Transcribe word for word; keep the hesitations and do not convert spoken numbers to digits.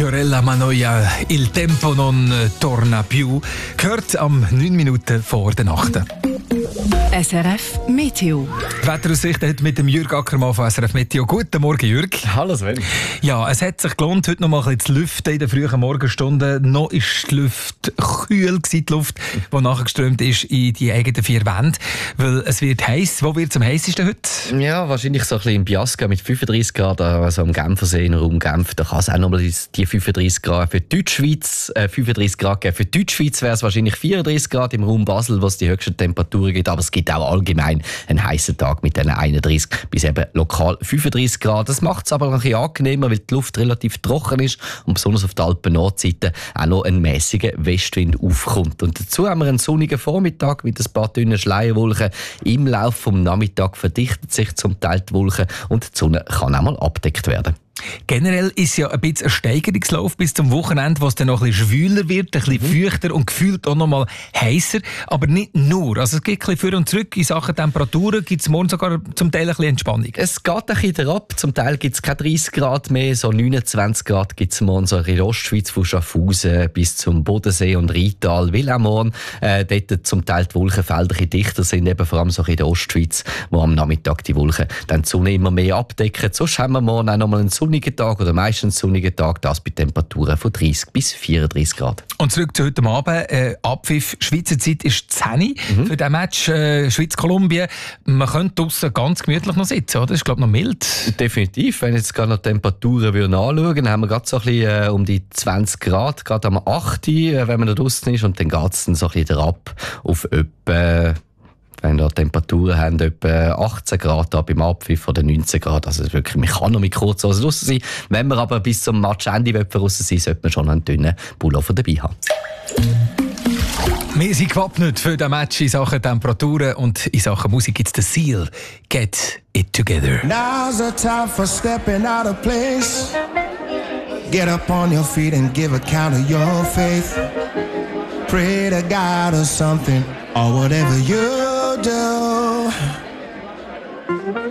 Fiorella Manoia, Il tempo non torna più, gehört am neun Minuten vor der Nacht. S R F Meteo. Wetteraussicht heute mit dem Jürg Ackermann von S R F Meteo. Guten Morgen, Jürg. Hallo Sven. Ja, es hat sich gelohnt, heute noch mal ein bisschen zu lüften in den frühen Morgenstunden. Noch ist die Luft kühl gewesen, die Luft, die nachgeströmt ist in die eigenen vier Wände. Weil es wird heiß. Wo wird es am heißesten heute? Ja, wahrscheinlich so ein bisschen im Biasca mit fünfunddreißig Grad, also am Genfersee, im Raum Genf. Da kann es auch noch mal die fünfunddreißig Grad für die Deutschschweiz, äh, fünfunddreißig Grad geben. Für die Deutschschweiz wäre es wahrscheinlich vierunddreißig Grad im Raum Basel, wo es die höchsten Temperaturen gibt. Aber es gibt auch allgemein einen heißen Tag mit diesen einunddreißig bis eben lokal fünfunddreißig Grad. Das macht es aber noch ein bisschen angenehmer, weil die Luft relativ trocken ist und besonders auf der Alpen-Nordseite auch noch ein mäßiger Westwind aufkommt. Und dazu haben wir einen sonnigen Vormittag mit ein paar dünnen Schleierwolken. Im Laufe des Nachmittags verdichtet sich zum Teil die Wolken und die Sonne kann auch mal abgedeckt werden. Generell ist ja ein bisschen ein Steigerungslauf bis zum Wochenende, wo es dann noch ein bisschen schwüler wird, ein bisschen mhm. feuchter und gefühlt auch noch mal heißer. Aber nicht nur. Also es geht ein bisschen vor und zurück in Sachen Temperaturen. Gibt es morgen sogar zum Teil ein bisschen Entspannung? Es geht ein bisschen ab. Zum Teil gibt es keine dreißig Grad mehr. So neunundzwanzig Grad gibt es morgen so in der Ostschweiz von Schaffhausen bis zum Bodensee und Rheintal. Weil auch morgen äh, dort zum Teil die Wolkenfelder ein bisschen dichter sind, eben vor allem so in der Ostschweiz, wo am Nachmittag die Wolken dann die Sonne immer mehr abdecken. Sonst haben wir morgen auch noch mal einen sonnigen Tag oder meistens sonnigen Tag, das bei Temperaturen von dreißig bis vierunddreißig Grad. Und zurück zu heute Abend. Äh, Abpfiff Schweizer Zeit ist zehn Uhr mhm. für den Match äh, Schweiz-Kolumbien. Man könnte draussen ganz gemütlich noch sitzen, oder? Das ist, glaube ich, noch mild. Definitiv. Wenn ich jetzt gerade noch die Temperaturen würden anschauen, dann haben wir gerade so ein bisschen äh, um die zwanzig Grad, gerade am acht Uhr, äh, wenn man da draussen ist. Und dann geht es dann so ein bisschen ab auf etwa, wenn da Temperaturen haben, etwa achtzehn Grad ab im Abpfiff oder neunzehn Grad. Also wirklich, man kann noch mit Kurzhosen draussen sein. Wenn man aber bis zum Matchende draussen sein, sollte man schon einen dünnen Pullover dabei haben. Wir sind gewappnet für den Match in Sachen Temperaturen und in Sachen Musik gibt es den Seal. Get it together. Now's the time for stepping out of place. Get up on your feet and give account of your faith. Pray to God or something, or whatever you do.